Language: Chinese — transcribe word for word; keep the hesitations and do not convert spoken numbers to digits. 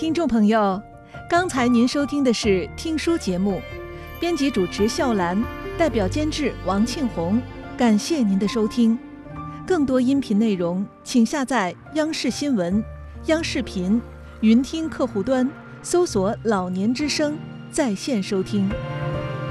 听众朋友，刚才您收听的是听书节目，编辑主持笑兰，代表监制王庆红，感谢您的收听。更多音频内容，请下载央视新闻、央视频、云听客户端，搜索"老年之声"在线收听。